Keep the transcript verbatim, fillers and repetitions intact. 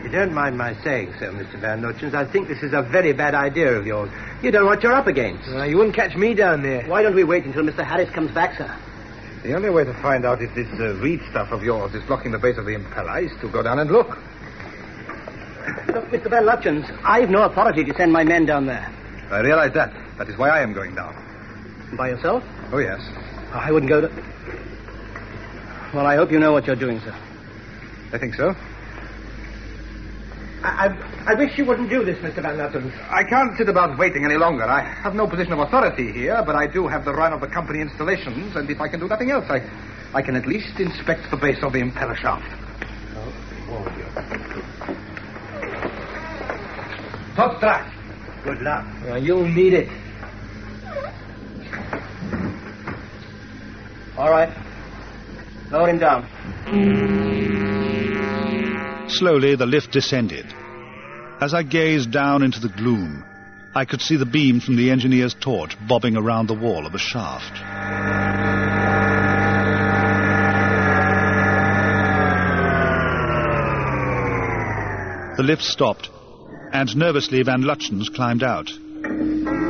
you don't mind my saying so, Mister Van Nochens, I think this is a very bad idea of yours. You don't know what you're up against. Uh, you wouldn't catch me down there. Why don't we wait until Mister Harris comes back, sir? The only way to find out if this uh, reed stuff of yours is blocking the base of the impeller is to go down and look. Look, Mister Van Lutyens, I've no authority to send my men down there. I realize that. That is why I am going down. By yourself? Oh, yes. I wouldn't go to... Well, I hope you know what you're doing, sir. I think so. I, I, I wish you wouldn't do this, Mister Van Nothens. I can't sit about waiting any longer. I have no position of authority here, but I do have the run of the company installations, and if I can do nothing else, I, I can at least inspect the base of the impeller shaft. Top track. Good luck. Uh, you'll need it. All right. Lower him down. Slowly, the lift descended. As I gazed down into the gloom, I could see the beam from the engineer's torch bobbing around the wall of the shaft. The lift stopped, and nervously Van Lutyens climbed out.